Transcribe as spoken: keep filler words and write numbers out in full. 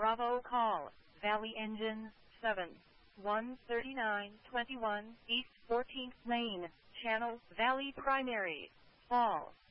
Bravo call, Valley Engine, seven one thirty-nine twenty-one East fourteenth Lane, Channel, Valley Primary, Fall.